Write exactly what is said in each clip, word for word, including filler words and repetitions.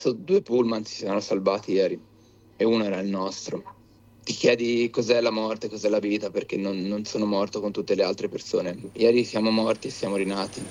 Due pullman si sono salvati ieri e uno era il nostro. Ti chiedi cos'è la morte, cos'è la vita, perché non, non sono morto con tutte le altre persone. Ieri siamo morti e siamo rinati.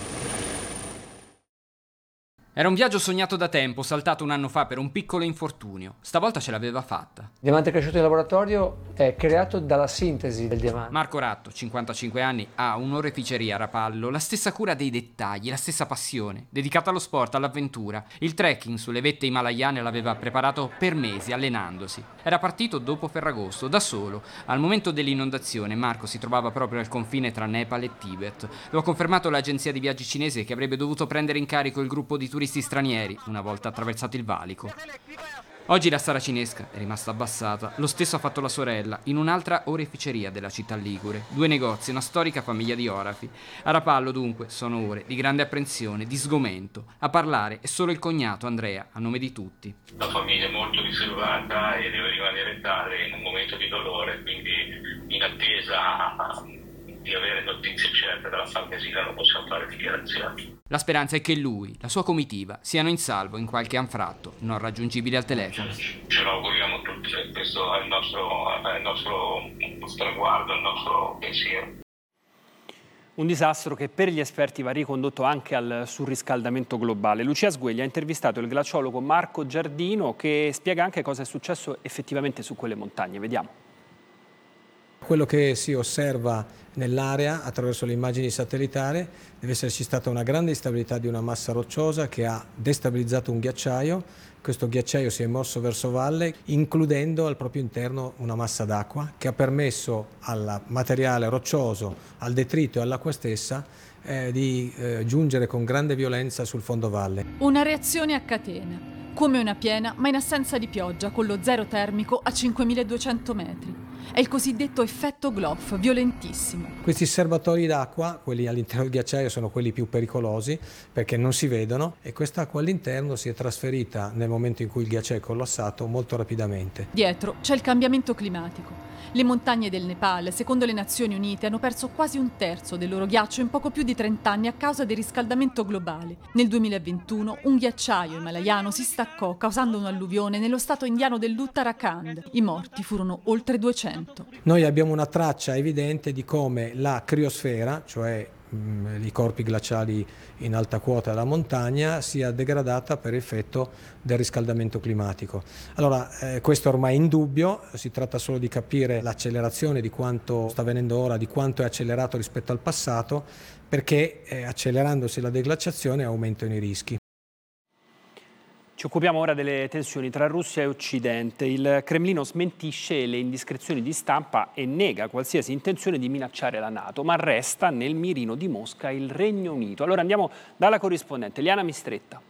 Era un viaggio sognato da tempo, saltato un anno fa per un piccolo infortunio. Stavolta ce l'aveva fatta. Il diamante cresciuto in laboratorio è creato dalla sintesi del diamante. Marco Ratto, cinquantacinque anni, ha un'oreficeria a Rapallo, la stessa cura dei dettagli, la stessa passione, dedicata allo sport, all'avventura. Il trekking sulle vette himalayane l'aveva preparato per mesi, allenandosi. Era partito dopo Ferragosto, da solo. Al momento dell'inondazione Marco si trovava proprio al confine tra Nepal e Tibet. Lo ha confermato l'agenzia di viaggi cinese, che avrebbe dovuto prendere in carico il gruppo di turisti stranieri una volta attraversato il valico. Oggi la saracinesca è rimasta abbassata. Lo stesso ha fatto la sorella in un'altra oreficeria della città ligure. Due negozi, una storica famiglia di orafi. A Rapallo dunque sono ore di grande apprensione, di sgomento. A parlare è solo il cognato Andrea, a nome di tutti. La famiglia è molto riservata e deve rimanere tale in un momento di dolore, quindi in attesa di avere notizie certe dalla Farnesina non possiamo fare dichiarazioni. La speranza è che lui, la sua comitiva, siano in salvo in qualche anfratto non raggiungibile al telefono. Ce lo auguriamo tutti, questo è il nostro, è il nostro traguardo, il nostro pensiero. Un disastro che per gli esperti va ricondotto anche al surriscaldamento globale. Lucia Sguegli ha intervistato il glaciologo Marco Giardino, che spiega anche cosa è successo effettivamente su quelle montagne. Vediamo. Quello che si osserva nell'area attraverso le immagini satellitari deve esserci stata una grande instabilità di una massa rocciosa che ha destabilizzato un ghiacciaio. Questo ghiacciaio si è mosso verso valle, includendo al proprio interno una massa d'acqua che ha permesso al materiale roccioso, al detrito e all'acqua stessa eh, di eh, giungere con grande violenza sul fondovalle. Una reazione a catena, come una piena ma in assenza di pioggia, con lo zero termico a cinquemiladuecento metri. È il cosiddetto effetto Gloff, violentissimo. Questi serbatoi d'acqua, quelli all'interno del ghiacciaio, sono quelli più pericolosi perché non si vedono, e quest'acqua all'interno si è trasferita nel momento in cui il ghiacciaio è collassato molto rapidamente. Dietro c'è il cambiamento climatico. Le montagne del Nepal, secondo le Nazioni Unite, hanno perso quasi un terzo del loro ghiaccio in poco più di trenta anni a causa del riscaldamento globale. Nel duemilaventuno un ghiacciaio himalayano si staccò causando un'alluvione nello stato indiano dell'Uttarakhand. I morti furono oltre duecento. Noi abbiamo una traccia evidente di come la criosfera, cioè mh, i corpi glaciali in alta quota della montagna, sia degradata per effetto del riscaldamento climatico. Allora, eh, questo ormai è indubbio, si tratta solo di capire l'accelerazione di quanto sta avvenendo ora, di quanto è accelerato rispetto al passato, perché eh, accelerandosi la deglaciazione aumentano i rischi. Ci occupiamo ora delle tensioni tra Russia e Occidente. Il Cremlino smentisce le indiscrezioni di stampa e nega qualsiasi intenzione di minacciare la NATO, ma resta nel mirino di Mosca il Regno Unito. Allora andiamo dalla corrispondente Liana Mistretta.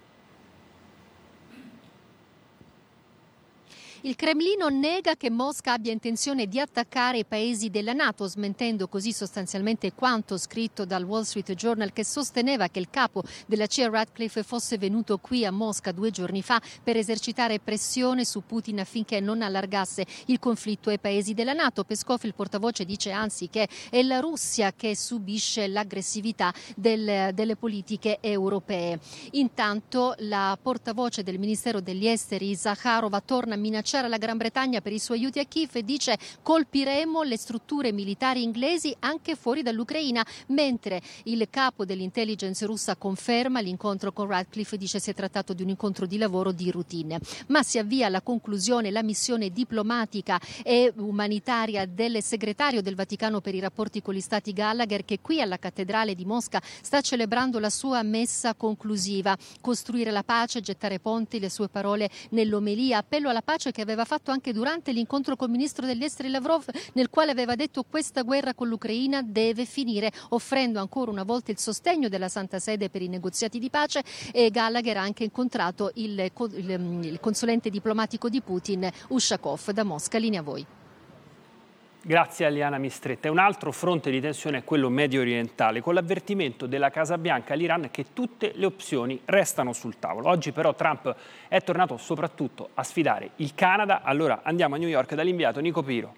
Il Cremlino nega che Mosca abbia intenzione di attaccare i paesi della NATO, smentendo così sostanzialmente quanto scritto dal Wall Street Journal, che sosteneva che il capo della C I A Ratcliffe fosse venuto qui a Mosca due giorni fa per esercitare pressione su Putin affinché non allargasse il conflitto ai paesi della NATO. Peskov, il portavoce, dice anzi che è la Russia che subisce l'aggressività del, delle politiche europee. Intanto la portavoce del Ministero degli Esteri, Zakharova, torna a minacciare la Gran Bretagna per i suoi aiuti a Kiev e dice: colpiremo le strutture militari inglesi anche fuori dall'Ucraina, mentre il capo dell'intelligence russa conferma l'incontro con Ratcliffe, dice si è trattato di un incontro di lavoro di routine. Ma si avvia alla conclusione la missione diplomatica e umanitaria del segretario del Vaticano per i rapporti con gli Stati Gallagher, che qui alla cattedrale di Mosca sta celebrando la sua messa conclusiva. Costruire la pace, gettare ponti, le sue parole nell'omelia, appello alla pace che aveva fatto anche durante l'incontro col ministro degli esteri Lavrov, nel quale aveva detto: questa guerra con l'Ucraina deve finire, offrendo ancora una volta il sostegno della Santa Sede per i negoziati di pace. E Gallagher ha anche incontrato il, il, il consulente diplomatico di Putin, Ushakov. Da Mosca, linea a voi. Grazie a Liana Mistretta. E un altro fronte di tensione è quello medio orientale, con l'avvertimento della Casa Bianca all'Iran che tutte le opzioni restano sul tavolo. Oggi però Trump è tornato soprattutto a sfidare il Canada. Allora andiamo a New York dall'inviato Nico Piro.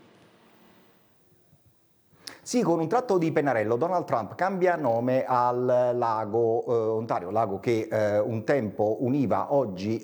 Sì, con un tratto di pennarello Donald Trump cambia nome al lago eh, Ontario, lago che eh, un tempo univa oggi